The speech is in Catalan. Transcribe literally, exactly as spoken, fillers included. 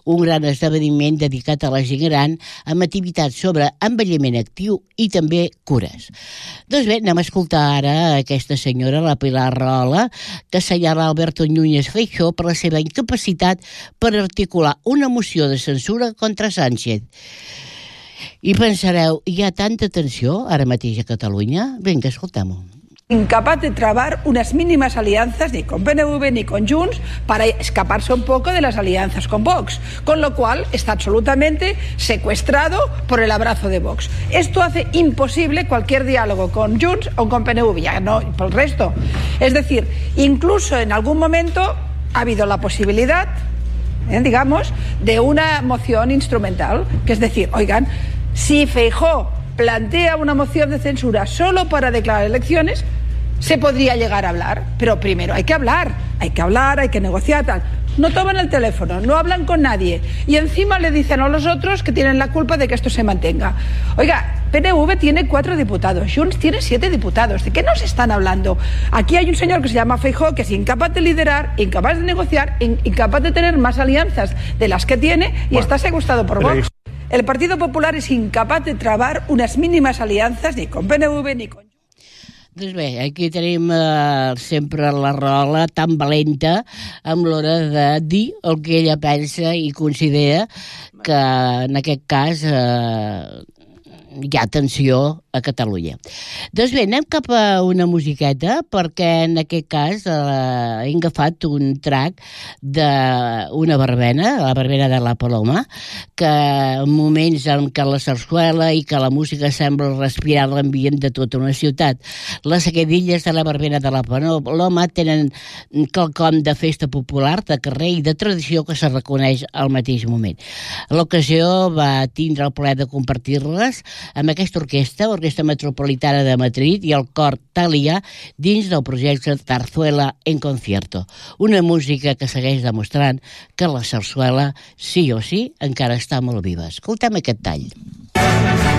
un gran esdeveniment dedicat a la gent gran amb activitats sobre envelliment actiu i també cures. Doncs bé, anem a escoltar ara aquesta senyora, la Pilar Rahola, que assenyala Alberto Núñez Feijóo per la seva incapacitat per articular una moció de censura contra Sánchez. I pensareu, hi ha tanta tensió ara mateix a Catalunya? Vinga, escoltem-ho. Incapaz de trabar unas mínimas alianzas ni con P N V ni con Junts para escaparse un poco de las alianzas con Vox, con lo cual está absolutamente secuestrado por el abrazo de Vox. Esto hace imposible cualquier diálogo con Junts o con P N V, ya no por el resto. Es decir, incluso en algún momento ha habido la posibilidad, eh, digamos, de una moción instrumental, que es decir, oigan, si Feijóo plantea una moción de censura solo para declarar elecciones, se podría llegar a hablar, pero primero hay que hablar, hay que hablar, hay que negociar, tal. No toman el teléfono, no hablan con nadie y encima le dicen a los otros que tienen la culpa de que esto se mantenga. Oiga, P N V tiene cuatro diputados, Junts tiene siete diputados. ¿De qué nos están hablando? Aquí hay un señor que se llama Feijóo que es incapaz de liderar, incapaz de negociar, in- incapaz de tener más alianzas de las que tiene y bueno, está secuestrado por Vox. El Partido Popular es incapaz de trabar unas mínimas alianzas ni con P N V ni con... Doncs bé, aquí tenim eh, sempre la Rahola tan valenta amb l'hora de dir el que ella pensa i considera que en aquest cas eh, hi ha tensió a Catalunya. Doncs bé, anem cap a una musiqueta perquè en aquest cas eh, hem agafat un track d'una verbena, la verbena de la Paloma, que en moments en què la sarsuela i que la música sembla respirar l'ambient de tota una ciutat. Les seguidilles de la verbena de la Paloma tenen quelcom de festa popular, de carrer i de tradició que se reconeix al mateix moment. L'ocasió va tindre el plaer de compartir-les amb aquesta orquestra, Orquestra Metropolitana de Madrid i el cor Thalia dins del projecte Zarzuela en Concierto. Una música que segueix demostrant que la sarsuela, sí o sí, encara està molt viva. Escoltem aquest tall.